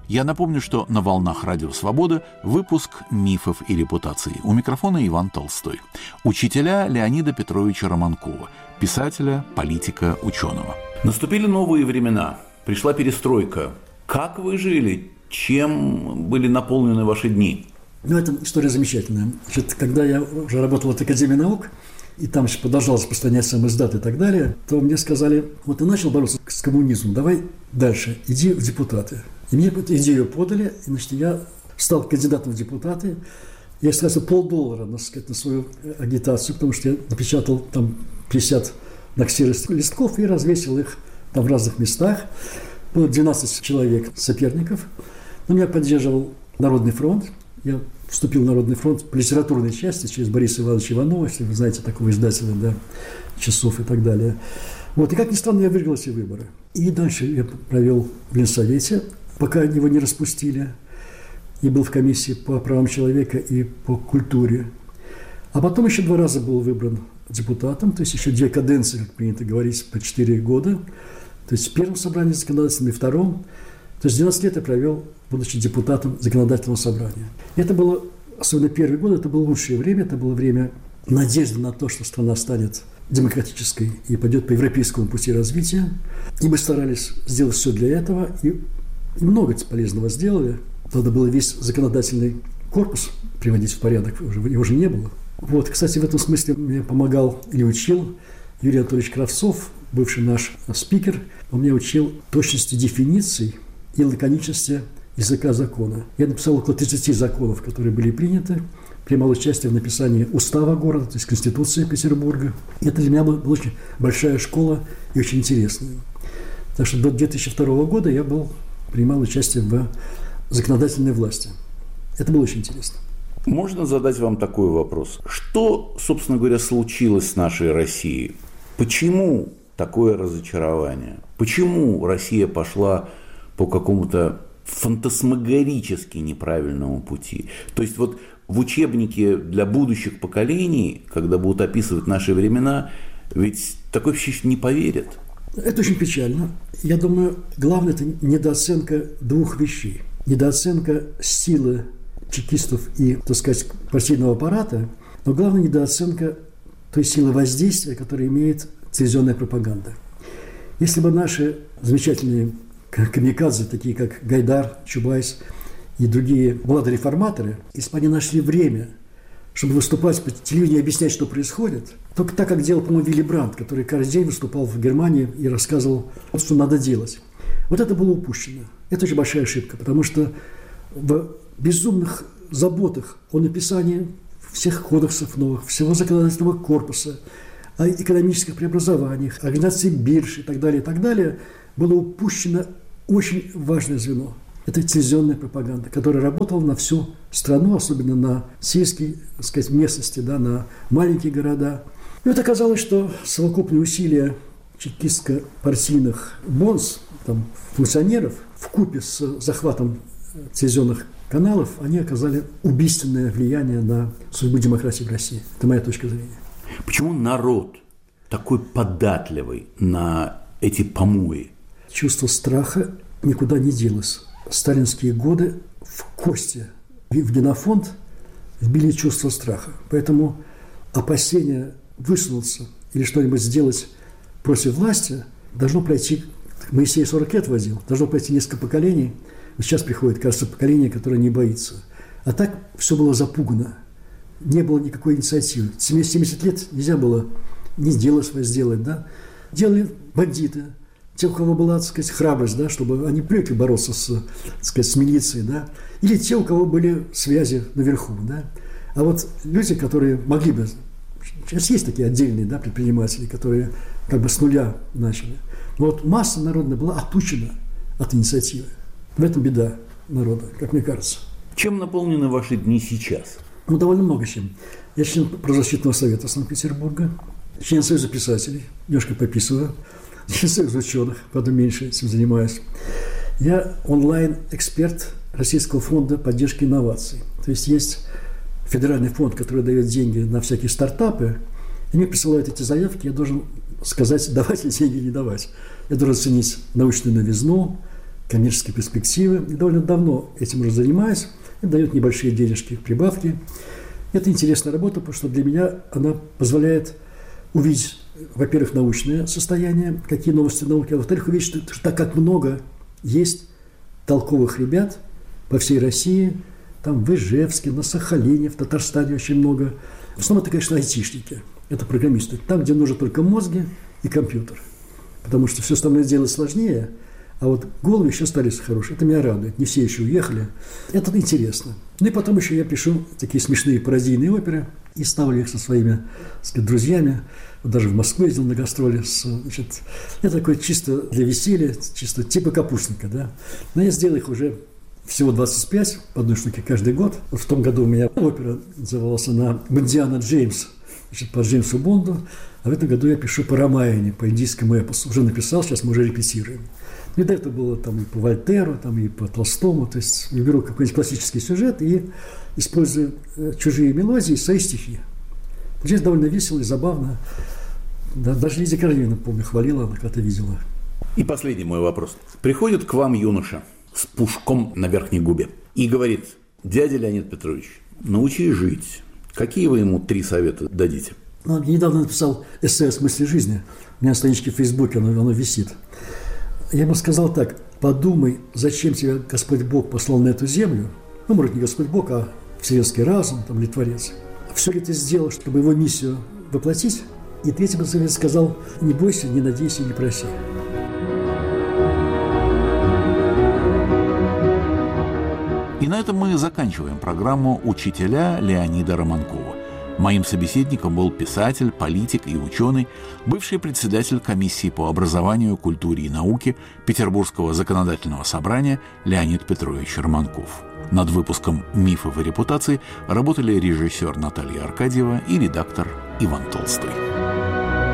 Я напомню, что на волнах Радио Свобода выпуск «Мифов и репутации». У микрофона Иван Толстой. Учителя Леонида Петровича Романкова, писателя, политика, ученого. Наступили новые времена. Пришла перестройка. Как вы жили? Чем были наполнены ваши дни? Это история замечательная. Значит, когда я уже работал в Академии наук, и там еще продолжал распространять самоиздат и так далее, то мне сказали: вот ты начал бороться с коммунизмом, давай дальше, иди в депутаты. И мне эту идею подали, и, значит, я стал кандидатом в депутаты. Я истратил $5, так сказать, на свою агитацию, потому что я напечатал там 50 на ксерокс листков и развесил их там в разных местах. Было 12 человек соперников. Но меня поддерживал Народный фронт. Я вступил в Народный фронт по литературной части через Бориса Ивановича Иванова, если вы знаете такого издателя, да, «Часов» и так далее. Вот. И, как ни странно, я выиграл эти выборы. И дальше я провел в Ленсовете, пока его не распустили. И был в комиссии по правам человека и по культуре. А потом еще 2 раза был выбран депутатом, то есть еще 2 каденции, как принято говорить, по 4 года. То есть в первом собрании законодательном и втором. То есть 12 лет я провел, будучи депутатом законодательного собрания. И это было, особенно первый год, это было лучшее время. Это было время надежды на то, что страна станет демократической и пойдет по европейскому пути развития. И мы старались сделать все для этого. И много полезного сделали. Надо было весь законодательный корпус приводить в порядок. Его уже не было. Вот, кстати, в этом смысле мне помогал и учил Юрий Анатольевич Кравцов, бывший наш спикер. Он меня учил точности дефиниций и лаконичности языка закона. Я написал около 30 законов, которые были приняты. Принимал участие в написании устава города, то есть Конституции Петербурга. Это для меня была очень большая школа и очень интересная. Так что до 2002 года я принимал участие в законодательной власти. Это было очень интересно. Можно задать вам такой вопрос? Что, собственно говоря, случилось с нашей Россией? Почему такое разочарование? Почему Россия пошла по какому-то фантасмагорически неправильному пути? То есть вот в учебнике для будущих поколений, когда будут описывать наши времена, ведь такой вообще не поверят. Это очень печально. Я думаю, главное – это недооценка 2 вещей. Недооценка силы чекистов и, так сказать, партийного аппарата, но главное – недооценка той силы воздействия, которую имеет телевизионная пропаганда. Если бы наши замечательные камикадзе, такие как Гайдар, Чубайс и другие младореформаторы, если бы они нашли время, чтобы выступать по телевидению и объяснять, что происходит, только так, как делал, по-моему, Вилли Брандт, который каждый день выступал в Германии и рассказывал, что надо делать. Вот это было упущено. Это очень большая ошибка, потому что в безумных заботах о написании всех кодексов новых, всего законодательного корпуса, о экономических преобразованиях, организации бирж и так далее, было упущено очень важное звено. Это телевизионная пропаганда, которая работала на всю страну, особенно на сельские, так сказать, местности, да, на маленькие города. И вот оказалось, что совокупные усилия чекистско-партийных бонс, там, функционеров, вкупе с захватом телевизионных каналов, они оказали убийственное влияние на судьбу демократии в России. Это моя точка зрения. Почему народ такой податливый на эти помои? Чувство страха никуда не делось. Сталинские годы в кости, в генофонд вбили чувство страха. Поэтому опасение высунуться или что-нибудь сделать против власти должно пройти, Моисей 40 лет возил, должно пройти несколько поколений. Вот сейчас приходит, кажется, поколение, которое не боится. А так все было запугано. Не было никакой инициативы. 70 лет нельзя было ни дело свое сделать, да. Делали бандиты, те, у кого была, так сказать, храбрость, да, чтобы они привыкли бороться так сказать, с милицией, да, или те, у кого были связи наверху, да. А вот люди, которые могли бы, сейчас есть такие отдельные, да, предприниматели, которые как бы с нуля начали. Но вот масса народная была отучена от инициативы. В этом беда народа, как мне кажется. Чем наполнены ваши дни сейчас? Ну, довольно много чем. Я член правозащитного совета Санкт-Петербурга, член Союза писателей, немножко пописываю, член Союза ученых, правда, меньше этим занимаюсь. Я онлайн-эксперт Российского фонда поддержки инноваций. То есть федеральный фонд, который дает деньги на всякие стартапы, и мне присылают эти заявки, я должен сказать, давать ли деньги или не давать. Я должен оценить научную новизну, коммерческие перспективы. И довольно давно этим уже занимаюсь. И дает небольшие денежки, прибавки. Это интересная работа, потому что для меня она позволяет увидеть, во-первых, научное состояние, какие новости науки, а во-вторых, увидеть, что так как много есть толковых ребят по всей России, там в Ижевске, на Сахалине, в Татарстане очень много. В основном это, конечно, айтишники, это программисты. Там, где нужны только мозги и компьютер. Потому что все остальное делать сложнее, а вот головы еще остались хорошие. Это меня радует. Не все еще уехали. Это интересно. Ну и потом еще я пишу такие смешные пародийные оперы и ставлю их со своими, так сказать, друзьями. Вот даже в Москву ездил на гастроли. Значит, это такое чисто для веселья, чисто типа капустника, да. Но я сделал их уже всего 25, по одной штуке каждый год. Вот в том году у меня опера называлась она «Бондиана Джеймс», значит, по Джеймсу Бонду. А в этом году я пишу по Рамаяне, по индийскому эпосу. Уже написал, сейчас мы уже репетируем. И до этого было там и по Вольтеру, там и по Толстому. То есть я беру какой-нибудь классический сюжет и использую чужие мелодии, свои стихи. Здесь довольно весело и забавно. Да, даже Лидия Карлина, помню, хвалила, она когда-то видела. И последний мой вопрос. Приходит к вам юноша с пушком на верхней губе и говорит: дядя Леонид Петрович, научи жить. Какие вы ему 3 совета дадите? Я недавно написал эссе о смысле жизни. У меня на страничке в Фейсбуке оно висит. Я ему сказал так: подумай, зачем тебя Господь Бог послал на эту землю. Ну, может, не Господь Бог, а вселенский разум, там, или Творец. Все ли ты сделал, чтобы его миссию воплотить? И третий совет сказал: не бойся, не надейся, не проси. И на этом мы заканчиваем программу «Учителя» Леонида Романкова. Моим собеседником был писатель, политик и ученый, бывший председатель комиссии по образованию, культуре и науке Петербургского законодательного собрания Леонид Петрович Романков. Над выпуском «Мифов и репутаций» работали режиссер Наталья Аркадьева и редактор Иван Толстой.